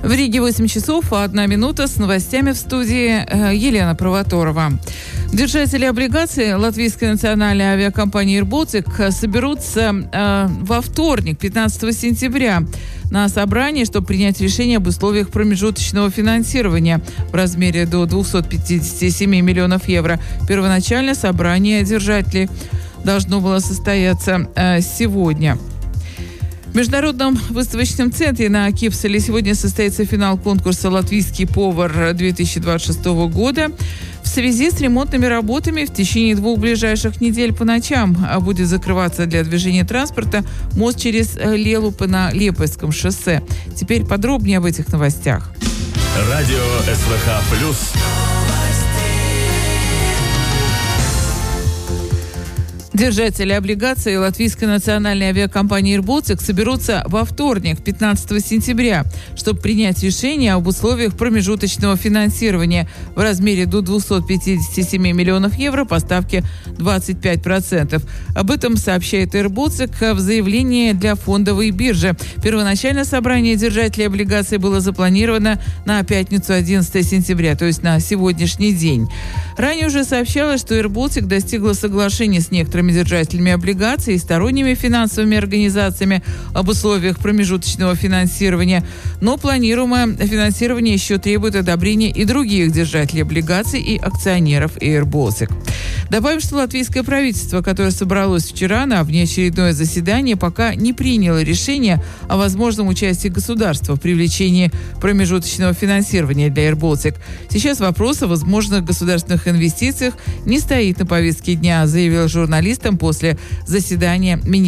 В Риге 8 часов 1 минута. С новостями в студии Елена Провоторова. Держатели облигаций латвийской национальной авиакомпании Air Baltic соберутся во вторник, 15 сентября, на собрании, чтобы принять решение об условиях промежуточного финансирования в размере до 257 миллионов евро. Первоначально собрание держателей должно было состояться сегодня. В Международном выставочном центре на Кипселе сегодня состоится финал конкурса «Латвийский повар» 2026 года. В связи с ремонтными работами в течение 2 ближайших недель по ночам будет закрываться для движения транспорта мост через Лелупы на Лепойском шоссе. Теперь подробнее об этих новостях. Радио СВХ+. Держатели облигаций латвийской национальной авиакомпании Air Baltic соберутся во вторник, 15 сентября, чтобы принять решение об условиях промежуточного финансирования в размере до 257 миллионов евро по ставке 25%. Об этом сообщает Air Baltic в заявлении для фондовой биржи. Первоначально собрание держателей облигаций было запланировано на пятницу, 11 сентября, то есть на сегодняшний день. Ранее уже сообщалось, что Air Baltic достигла соглашения с некоторыми держателями облигаций и сторонними финансовыми организациями об условиях промежуточного финансирования, но планируемое финансирование еще требует одобрения и других держателей облигаций и акционеров Air Baltic. Добавим, что латвийское правительство, которое собралось вчера на внеочередное заседание, пока не приняло решение о возможном участии государства в привлечении промежуточного финансирования для Air Baltic. Сейчас вопрос о возможных государственных инвестициях не стоит на повестке дня, заявил журналистам после заседания министра